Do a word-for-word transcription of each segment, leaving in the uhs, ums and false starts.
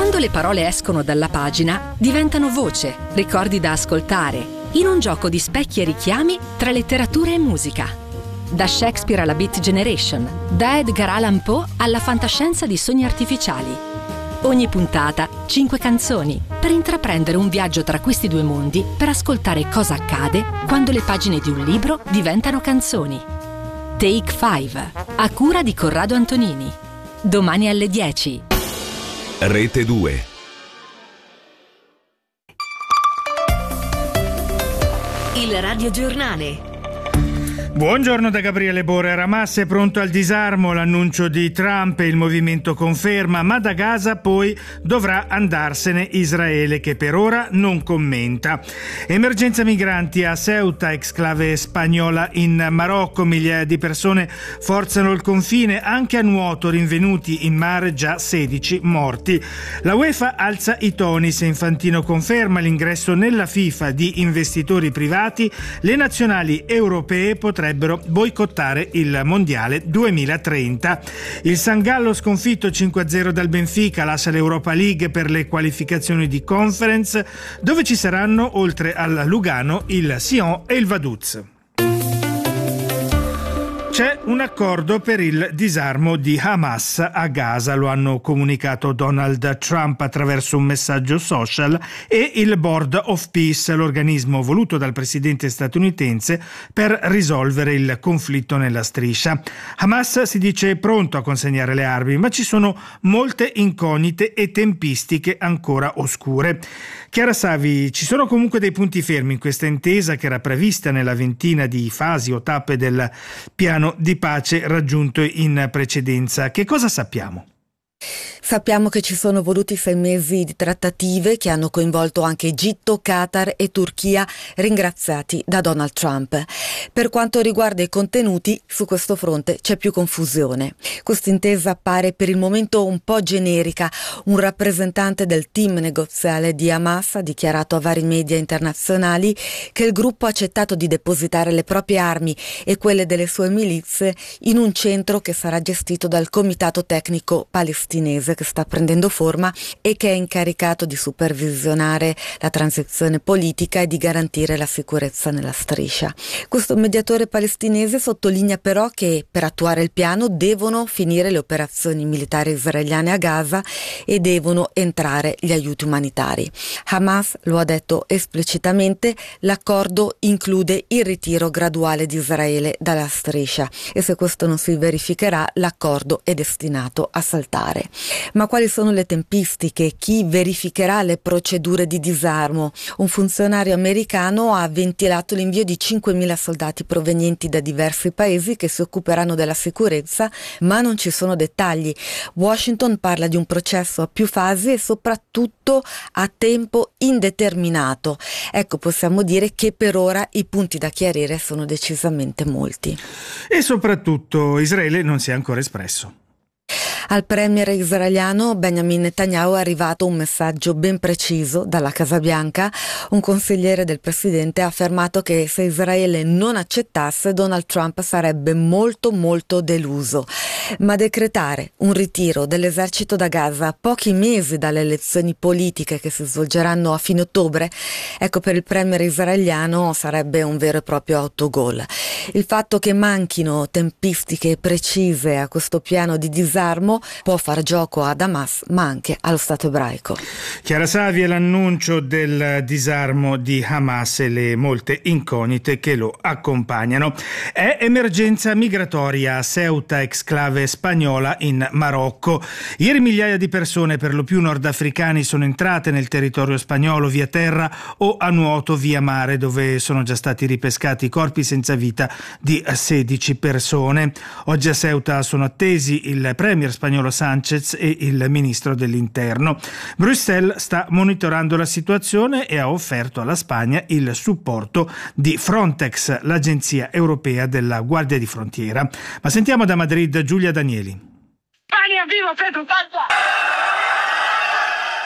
Quando le parole escono dalla pagina, diventano voce, ricordi da ascoltare, in un gioco di specchi e richiami tra letteratura e musica. Da Shakespeare alla Beat Generation, da Edgar Allan Poe alla fantascienza di sogni artificiali. Ogni puntata, cinque canzoni, per intraprendere un viaggio tra questi due mondi, per ascoltare cosa accade quando le pagine di un libro diventano canzoni. Take Five, a cura di Corrado Antonini. Domani alle dieci. Rete due. Il radiogiornale. Buongiorno da Gabriele Borra. Hamas è pronto al disarmo, l'annuncio di Trump e il movimento conferma, ma da Gaza poi dovrà andarsene Israele, che per ora non commenta. Emergenza migranti a Ceuta, exclave spagnola in Marocco, migliaia di persone forzano il confine, anche a nuoto rinvenuti in mare già sedici morti. La UEFA alza i toni, se Infantino conferma l'ingresso nella FIFA di investitori privati, le nazionali europee potrebbero boicottare il mondiale duemilatrenta. Il San Gallo sconfitto cinque a zero dal Benfica lascia l'Europa League per le qualificazioni di Conference, dove ci saranno oltre al Lugano il Sion e il Vaduz. C'è un accordo per il disarmo di Hamas a Gaza, lo hanno comunicato Donald Trump attraverso un messaggio social, e il Board of Peace, l'organismo voluto dal presidente statunitense per risolvere il conflitto nella striscia. Hamas si dice pronto a consegnare le armi, ma ci sono molte incognite e tempistiche ancora oscure. Chiara Savi, ci sono comunque dei punti fermi in questa intesa che era prevista nella ventina di fasi o tappe del piano di pace raggiunto in precedenza. Che cosa sappiamo? Sappiamo che ci sono voluti sei mesi di trattative che hanno coinvolto anche Egitto, Qatar e Turchia, ringraziati da Donald Trump. Per quanto riguarda i contenuti, su questo fronte c'è più confusione. Questa intesa appare per il momento un po' generica. Un rappresentante del team negoziale di Hamas ha dichiarato a vari media internazionali che il gruppo ha accettato di depositare le proprie armi e quelle delle sue milizie in un centro che sarà gestito dal Comitato Tecnico Palestinese, che sta prendendo forma e che è incaricato di supervisionare la transizione politica e di garantire la sicurezza nella striscia. Questo mediatore palestinese sottolinea però che per attuare il piano devono finire le operazioni militari israeliane a Gaza e devono entrare gli aiuti umanitari. Hamas lo ha detto esplicitamente, l'accordo include il ritiro graduale di Israele dalla striscia e se questo non si verificherà l'accordo è destinato a saltare. Ma quali sono le tempistiche? Chi verificherà le procedure di disarmo? Un funzionario americano ha ventilato l'invio di cinquemila soldati provenienti da diversi paesi che si occuperanno della sicurezza, ma non ci sono dettagli. Washington parla di un processo a più fasi e soprattutto a tempo indeterminato. Ecco, possiamo dire che per ora i punti da chiarire sono decisamente molti. E soprattutto Israele non si è ancora espresso. Al premier israeliano Benjamin Netanyahu è arrivato un messaggio ben preciso dalla Casa Bianca. Un consigliere del presidente ha affermato che se Israele non accettasse, Donald Trump sarebbe molto molto deluso. Ma decretare un ritiro dell'esercito da Gaza a pochi mesi dalle elezioni politiche che si svolgeranno a fine ottobre, ecco, per il premier israeliano sarebbe un vero e proprio autogol. Il fatto che manchino tempistiche precise a questo piano di disarmo può far gioco ad Hamas ma anche allo Stato ebraico. Chiara Savi, è l'annuncio del disarmo di Hamas e le molte incognite che lo accompagnano. È emergenza migratoria a Ceuta, exclave spagnola in Marocco. Ieri migliaia di persone, per lo più nordafricani, sono entrate nel territorio spagnolo via terra o a nuoto via mare, dove sono già stati ripescati i corpi senza vita di sedici persone. Oggi a Ceuta sono attesi il premier spagnolo Sanchez e il ministro dell'interno. Bruxelles sta monitorando la situazione e ha offerto alla Spagna il supporto di Frontex, l'agenzia europea della Guardia di Frontiera. Ma sentiamo da Madrid Giulia Danieli. Spagna, viva Pedro Pablo!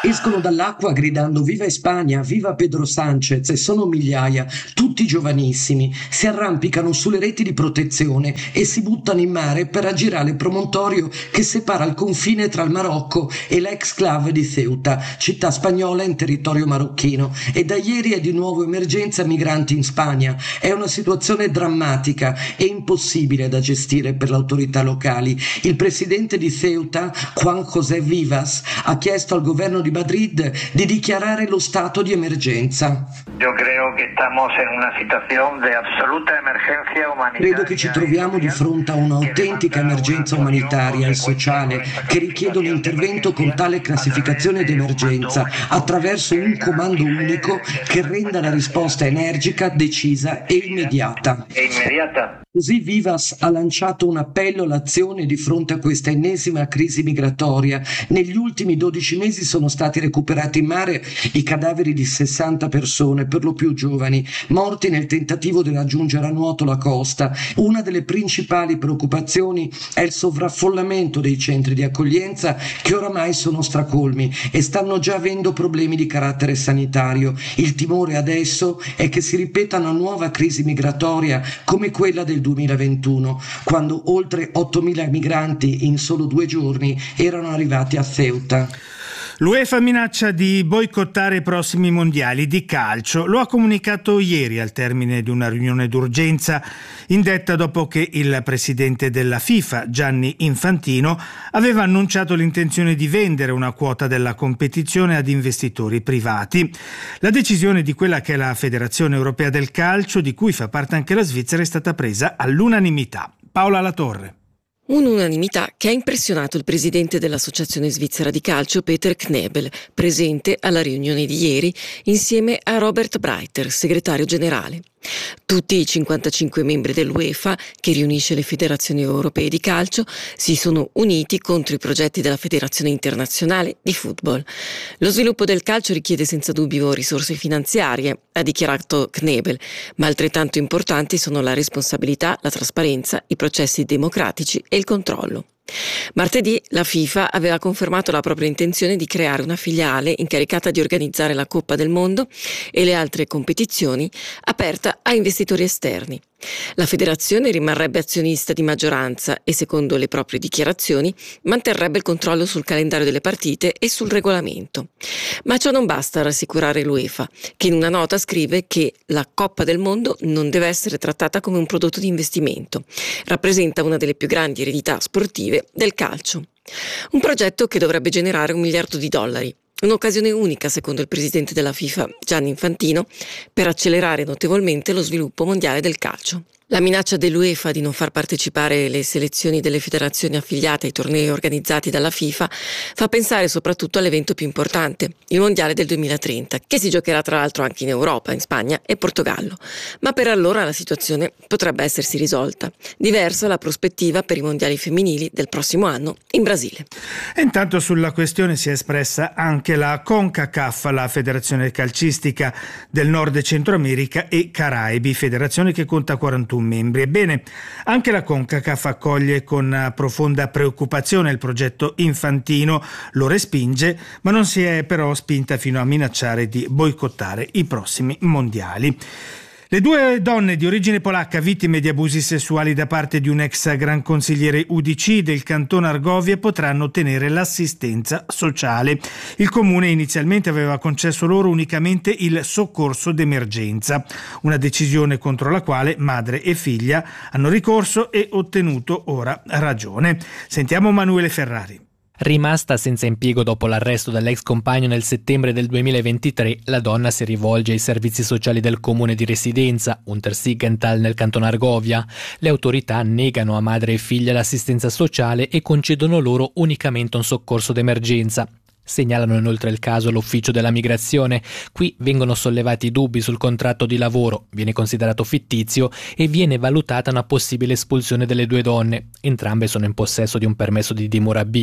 Escono dall'acqua gridando viva Spagna, viva Pedro Sánchez e sono migliaia, tutti giovanissimi, si arrampicano sulle reti di protezione e si buttano in mare per aggirare il promontorio che separa il confine tra il Marocco e l'ex-clave di Ceuta, città spagnola in territorio marocchino, e da ieri è di nuovo emergenza migranti in Spagna. È una situazione drammatica e impossibile da gestire per le autorità locali. Il presidente di Ceuta, Juan José Vivas, ha chiesto al governo di Madrid di dichiarare lo stato di emergenza. Io credo che stiamo in una situazione di assoluta emergenza umanitaria. Credo che ci troviamo di fronte a un'autentica emergenza umanitaria e sociale che richiede un intervento con tale classificazione di emergenza attraverso un comando unico che renda la risposta energica, decisa e immediata. E immediata. Così Vivas ha lanciato un appello all'azione di fronte a questa ennesima crisi migratoria. Negli ultimi dodici mesi sono stati recuperati in mare i cadaveri di sessanta persone, per lo più giovani, morti nel tentativo di raggiungere a nuoto la costa. Una delle principali preoccupazioni è il sovraffollamento dei centri di accoglienza che oramai sono stracolmi e stanno già avendo problemi di carattere sanitario. Il timore adesso è che si ripeta una nuova crisi migratoria come quella del duemilaventuno, quando oltre ottomila migranti in solo due giorni erano arrivati a Ceuta. L'UEFA minaccia di boicottare i prossimi mondiali di calcio. Lo ha comunicato ieri al termine di una riunione d'urgenza indetta dopo che il presidente della FIFA, Gianni Infantino, aveva annunciato l'intenzione di vendere una quota della competizione ad investitori privati. La decisione di quella che è la Federazione Europea del Calcio, di cui fa parte anche la Svizzera, è stata presa all'unanimità. Paola Latorre. Un'unanimità che ha impressionato il presidente dell'Associazione Svizzera di Calcio, Peter Knebel, presente alla riunione di ieri insieme a Robert Breiter, segretario generale. Tutti i cinquantacinque membri dell'UEFA, che riunisce le federazioni europee di calcio, si sono uniti contro i progetti della Federazione Internazionale di Football. Lo sviluppo del calcio richiede senza dubbio risorse finanziarie, ha dichiarato Knebel, ma altrettanto importanti sono la responsabilità, la trasparenza, i processi democratici e il controllo. Martedì la FIFA aveva confermato la propria intenzione di creare una filiale incaricata di organizzare la Coppa del Mondo e le altre competizioni, aperta a investitori esterni. La federazione rimarrebbe azionista di maggioranza e, secondo le proprie dichiarazioni, manterrebbe il controllo sul calendario delle partite e sul regolamento. Ma ciò non basta a rassicurare l'UEFA, che in una nota scrive che la Coppa del Mondo non deve essere trattata come un prodotto di investimento. Rappresenta una delle più grandi eredità sportive del calcio. Un progetto che dovrebbe generare un miliardo di dollari. Un'occasione unica, secondo il presidente della FIFA, Gianni Infantino, per accelerare notevolmente lo sviluppo mondiale del calcio. La minaccia dell'UEFA di non far partecipare le selezioni delle federazioni affiliate ai tornei organizzati dalla FIFA fa pensare soprattutto all'evento più importante, il Mondiale del duemilatrenta, che si giocherà tra l'altro anche in Europa, in Spagna e Portogallo. Ma per allora la situazione potrebbe essersi risolta. Diversa la prospettiva per i mondiali femminili del prossimo anno in Brasile. E intanto sulla questione si è espressa anche la CONCACAF, la federazione calcistica del Nord e Centro America e Caraibi, federazione che conta quarantuno membri. Ebbene, anche la CONCACAF accoglie con profonda preoccupazione il progetto Infantino, lo respinge, ma non si è però spinta fino a minacciare di boicottare i prossimi mondiali. Le due donne di origine polacca vittime di abusi sessuali da parte di un ex gran consigliere U D C del Canton Argovia potranno ottenere l'assistenza sociale. Il comune inizialmente aveva concesso loro unicamente il soccorso d'emergenza, una decisione contro la quale madre e figlia hanno ricorso e ottenuto ora ragione. Sentiamo Manuele Ferrari. Rimasta senza impiego dopo l'arresto dell'ex compagno nel settembre del duemilaventitré, la donna si rivolge ai servizi sociali del comune di residenza, Untersiggenthal nel Canton Argovia. Le autorità negano a madre e figlia l'assistenza sociale e concedono loro unicamente un soccorso d'emergenza. Segnalano inoltre il caso l'ufficio della migrazione. Qui vengono sollevati dubbi sul contratto di lavoro, viene considerato fittizio e viene valutata una possibile espulsione delle due donne. Entrambe sono in possesso di un permesso di dimora B.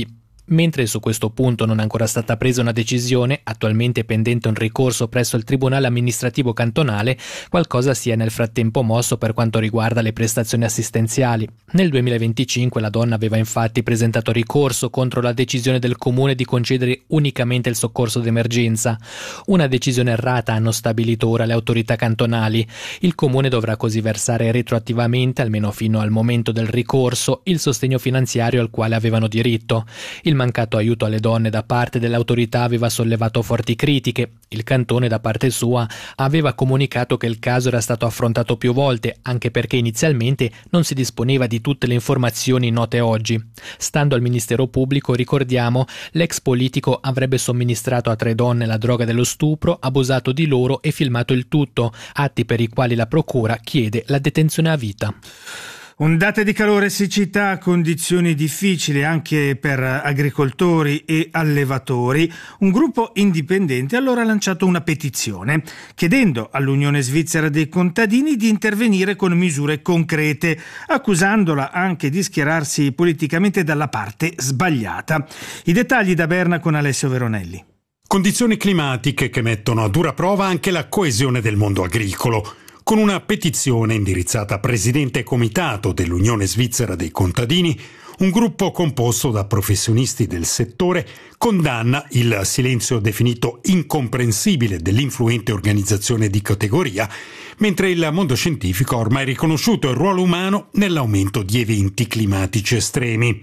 Mentre su questo punto non è ancora stata presa una decisione, attualmente è pendente un ricorso presso il Tribunale amministrativo cantonale, qualcosa si è nel frattempo mosso per quanto riguarda le prestazioni assistenziali. Nel duemilaventicinque la donna aveva infatti presentato ricorso contro la decisione del comune di concedere unicamente il soccorso d'emergenza. Una decisione errata hanno stabilito ora le autorità cantonali. Il comune dovrà così versare retroattivamente, almeno fino al momento del ricorso, il sostegno finanziario al quale avevano diritto. Il mancato aiuto alle donne da parte dell'autorità aveva sollevato forti critiche. Il cantone, da parte sua, aveva comunicato che il caso era stato affrontato più volte, anche perché inizialmente non si disponeva di tutte le informazioni note oggi. Stando al Ministero Pubblico, ricordiamo, l'ex politico avrebbe somministrato a tre donne la droga dello stupro, abusato di loro e filmato il tutto, atti per i quali la procura chiede la detenzione a vita. Ondate di calore e siccità, condizioni difficili anche per agricoltori e allevatori. Un gruppo indipendente allora ha lanciato una petizione chiedendo all'Unione Svizzera dei Contadini di intervenire con misure concrete, accusandola anche di schierarsi politicamente dalla parte sbagliata. I dettagli da Berna con Alessio Veronelli. Condizioni climatiche che mettono a dura prova anche la coesione del mondo agricolo. Con una petizione indirizzata a presidente e comitato dell'Unione Svizzera dei Contadini, un gruppo composto da professionisti del settore condanna il silenzio definito incomprensibile dell'influente organizzazione di categoria, mentre il mondo scientifico ha ormai riconosciuto il ruolo umano nell'aumento di eventi climatici estremi.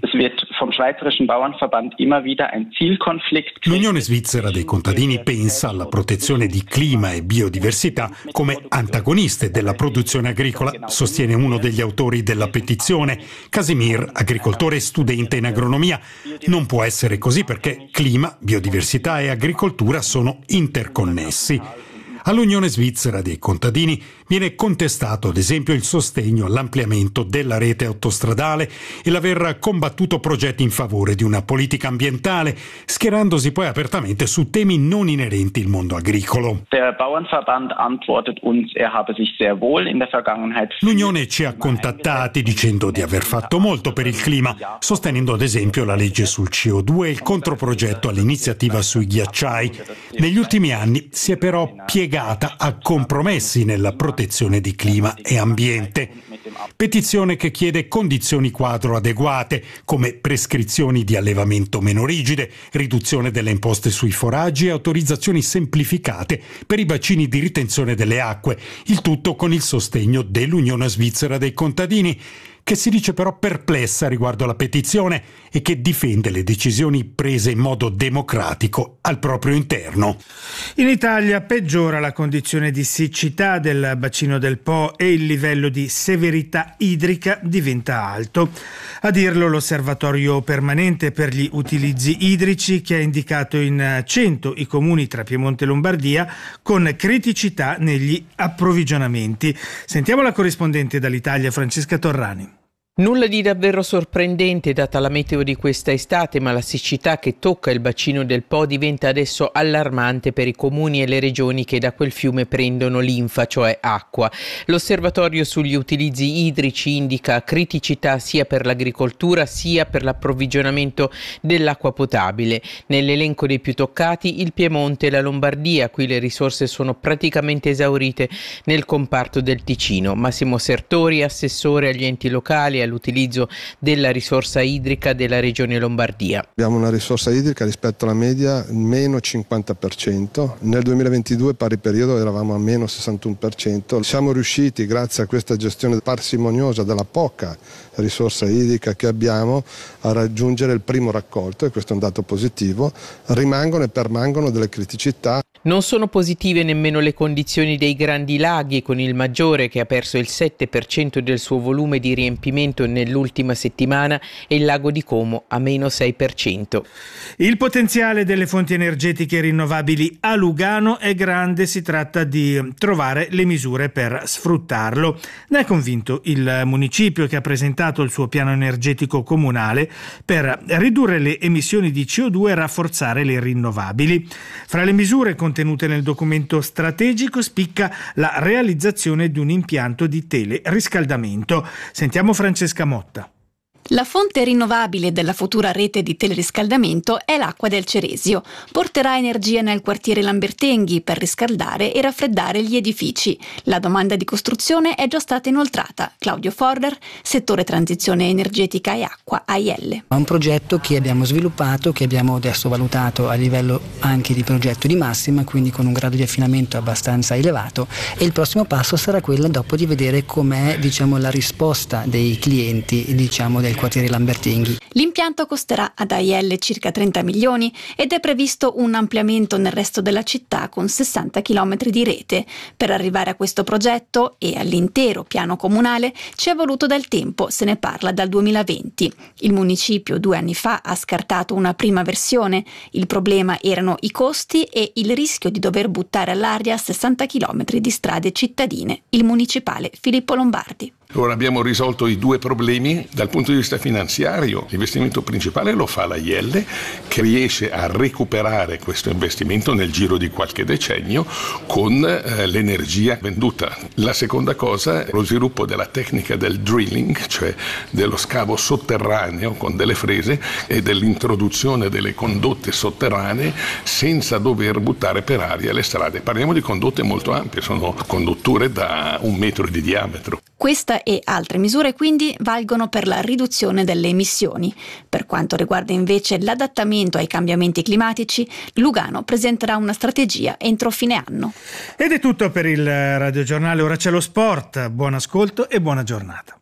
L'Unione Svizzera dei Contadini pensa alla protezione di clima e biodiversità come antagoniste della produzione agricola, sostiene uno degli autori della petizione, Casimir, agricoltore e studente in agronomia. Non può essere così perché clima, biodiversità e agricoltura sono interconnessi. All'Unione Svizzera dei Contadini viene contestato ad esempio il sostegno all'ampliamento della rete autostradale e l'aver combattuto progetti in favore di una politica ambientale, schierandosi poi apertamente su temi non inerenti al mondo agricolo. L'Unione ci ha contattati dicendo di aver fatto molto per il clima, sostenendo ad esempio la legge sul C O due e il controprogetto all'iniziativa sui ghiacciai. Negli ultimi anni si è però piegata a compromessi nella protezione di clima e ambiente. Petizione che chiede condizioni quadro adeguate, come prescrizioni di allevamento meno rigide, riduzione delle imposte sui foraggi e autorizzazioni semplificate per i bacini di ritenzione delle acque, il tutto con il sostegno dell'Unione Svizzera dei Contadini, che si dice però perplessa riguardo alla petizione e che difende le decisioni prese in modo democratico al proprio interno. In Italia peggiora la condizione di siccità del bacino del Po e il livello di severità idrica diventa alto. A dirlo l'Osservatorio Permanente per gli Utilizzi Idrici, che ha indicato in cento i comuni tra Piemonte e Lombardia con criticità negli approvvigionamenti. Sentiamo la corrispondente dall'Italia Francesca Torrani. Nulla di davvero sorprendente data la meteo di questa estate, ma la siccità che tocca il bacino del Po diventa adesso allarmante per i comuni e le regioni che da quel fiume prendono linfa, cioè acqua. L'osservatorio sugli utilizzi idrici indica criticità sia per l'agricoltura sia per l'approvvigionamento dell'acqua potabile. Nell'elenco dei più toccati il Piemonte e la Lombardia, qui le risorse sono praticamente esaurite nel comparto del Ticino. Massimo Sertori, assessore agli enti locali all'utilizzo della risorsa idrica della regione Lombardia. Abbiamo una risorsa idrica rispetto alla media meno cinquanta per cento, nel duemilaventidue pari periodo eravamo a meno sessantuno per cento. Siamo riusciti, grazie a questa gestione parsimoniosa della poca risorsa idrica che abbiamo, a raggiungere il primo raccolto, e questo è un dato positivo. Rimangono e permangono delle criticità. Non sono positive nemmeno le condizioni dei grandi laghi, con il Maggiore che ha perso il sette per cento del suo volume di riempimento nell'ultima settimana e il lago di Como a meno sei per cento. Il potenziale delle fonti energetiche rinnovabili a Lugano è grande, si tratta di trovare le misure per sfruttarlo. Ne è convinto il municipio, che ha presentato il suo piano energetico comunale per ridurre le emissioni di C O due e rafforzare le rinnovabili. Fra le misure contenute nel documento strategico spicca la realizzazione di un impianto di teleriscaldamento. Sentiamo Francesca Motta. La fonte rinnovabile della futura rete di teleriscaldamento è l'acqua del Ceresio. Porterà energia nel quartiere Lambertenghi per riscaldare e raffreddare gli edifici. La domanda di costruzione è già stata inoltrata. Claudio Forrer, settore transizione energetica e acqua, A I L. È un progetto che abbiamo sviluppato, che abbiamo adesso valutato a livello anche di progetto di massima, quindi con un grado di affinamento abbastanza elevato, e il prossimo passo sarà quello dopo di vedere com'è, diciamo, la risposta dei clienti, diciamo, del quartiere Lambertenghi. L'impianto costerà ad A I L circa trenta milioni ed è previsto un ampliamento nel resto della città con sessanta chilometri di rete. Per arrivare a questo progetto e all'intero piano comunale ci è voluto del tempo, se ne parla dal duemilaventi. Il municipio due anni fa ha scartato una prima versione. Il problema erano i costi e il rischio di dover buttare all'aria sessanta chilometri di strade cittadine. Il municipale Filippo Lombardi. Ora abbiamo risolto i due problemi dal punto di vista finanziario. L'investimento principale lo fa l'A I L, che riesce a recuperare questo investimento nel giro di qualche decennio con eh, l'energia venduta. La seconda cosa è lo sviluppo della tecnica del drilling, cioè dello scavo sotterraneo con delle frese e dell'introduzione delle condotte sotterranee senza dover buttare per aria le strade. Parliamo di condotte molto ampie, sono condutture da un metro di diametro. Questa e altre misure quindi valgono per la riduzione delle emissioni. Per quanto riguarda invece l'adattamento ai cambiamenti climatici, Lugano presenterà una strategia entro fine anno. Ed è tutto per il radiogiornale, ora c'è lo sport. Buon ascolto e buona giornata.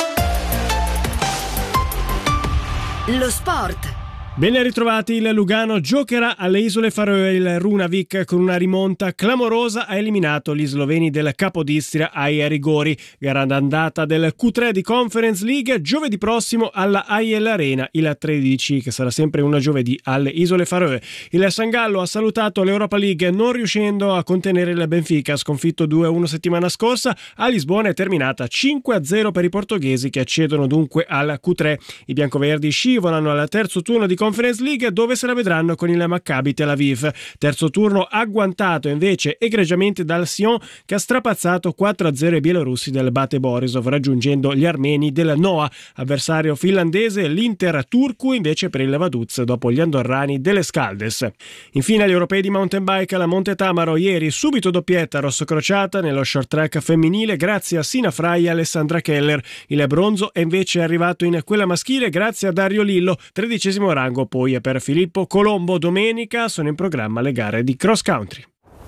Lo sport. Ben ritrovati, il Lugano giocherà alle Isole Faroe. Il Runavik con una rimonta clamorosa ha eliminato gli sloveni del Capodistria ai rigori. Gara d'andata del Q tre di Conference League giovedì prossimo alla A I L Arena, il tredici, che sarà sempre una giovedì alle Isole Faroe. Il San Gallo ha salutato l'Europa League non riuscendo a contenere il Benfica, sconfitto due a uno settimana scorsa. A Lisbona è terminata cinque a zero per i portoghesi, che accedono dunque al Q tre. I biancoverdi scivolano al terzo turno di Conference League, dove se la vedranno con il Maccabi Tel Aviv. Terzo turno agguantato invece egregiamente dal Sion, che ha strapazzato quattro a zero i bielorussi del Bate Borisov, raggiungendo gli armeni del Noa. Avversario finlandese l'Inter Turku invece per il Vaduz, dopo gli andorrani delle Scaldes. Infine gli europei di mountain bike alla Monte Tamaro, ieri subito doppietta rosso-crociata nello short track femminile grazie a Sina Frey e Alessandra Keller. Il bronzo è invece arrivato in quella maschile grazie a Dario Lillo, tredicesimo rango poi per Filippo Colombo. Domenica sono in programma le gare di cross country.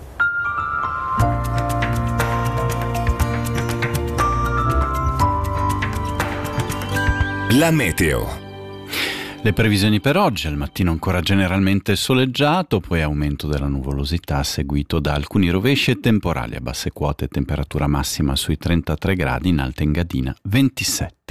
La meteo. Le previsioni per oggi: al mattino ancora generalmente soleggiato, poi aumento della nuvolosità seguito da alcuni rovesci e temporali a basse quote, temperatura massima sui trentatré gradi, in Alta Engadina ventisette.